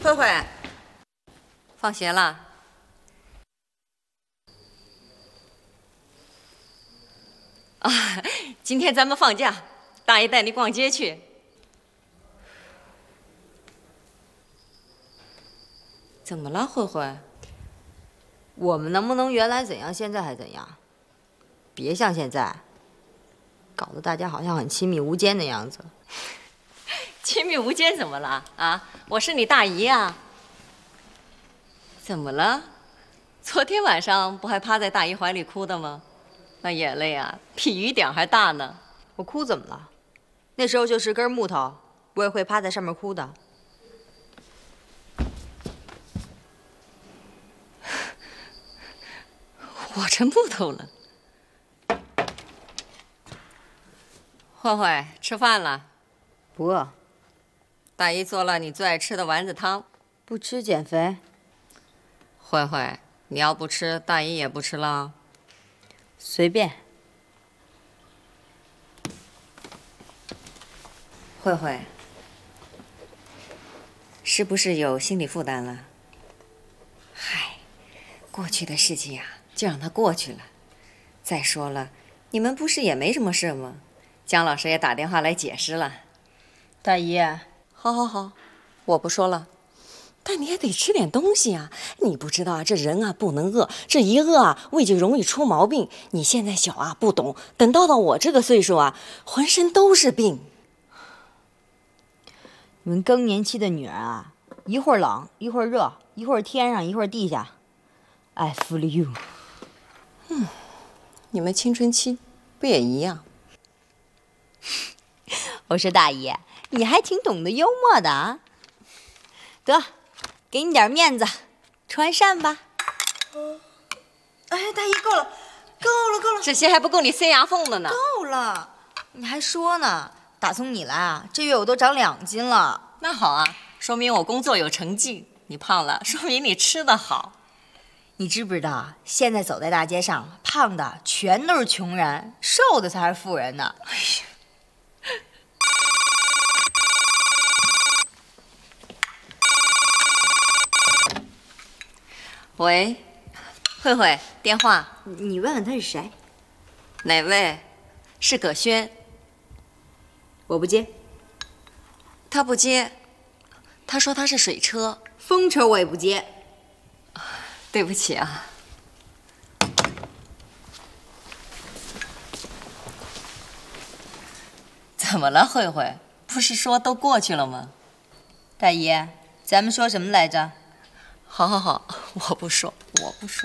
慧慧， 放学了。啊，今天咱们放假，大爷带你逛街去。怎么了，慧慧？ 我们能不能原来怎样，现在还怎样？别像现在，搞得大家好像很亲密无间的样子。 亲密无间怎么了啊？我是你大姨呀。怎么了？昨天晚上不还趴在大姨怀里哭的吗？那眼泪啊，比雨点还大呢。 我哭怎么了？那时候就是根木头，我也会趴在上面哭的。 我成木头了。慧慧，吃饭了？ 不饿。 大姨做了你最爱吃的丸子汤。 不吃减肥。 慧慧，你要不吃，大姨也不吃了。 随便。 慧慧，是不是有心理负担了？嗨，过去的事情呀，就让它过去了。再说了，你们不是也没什么事吗？姜老师也打电话来解释了。 大姨， 好好好，我不说了。但你也得吃点东西啊！你不知道啊，这人啊不能饿，这一饿啊胃就容易出毛病。你现在小啊不懂，等到我这个岁数啊，浑身都是病。 你们更年期的女人啊，一会儿冷一会儿热，一会儿天上一会儿地下。I feel you。 你们青春期不也一样？ 我说大姨，你还挺懂得幽默的啊。得，给你点面子，穿上吧。哎，大姨够了，够了，够了， 这些还不够你塞牙缝的呢。 够了，你还说呢？打从你来啊，这月我都长2斤了。 那好啊，说明我工作有成绩。你胖了，说明你吃得好。 你知不知道，现在走在大街上，胖的全都是穷人，瘦的才是富人呢。哎呀。 喂，慧慧，电话。 你问问他是谁？ 哪位？是葛轩。 我不接。 他不接，他说他是水车。 风车我也不接。 对不起啊。怎么了，慧慧？不是说都过去了吗？ 大姨，咱们说什么来着？ 好好好，我不说，我不说。